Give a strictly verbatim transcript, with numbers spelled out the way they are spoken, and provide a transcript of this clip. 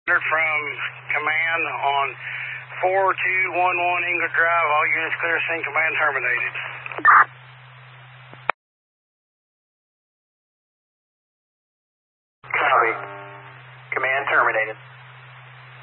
From command on four two one one Ingle Drive, all units clear, send command terminated. Copy. Command terminated.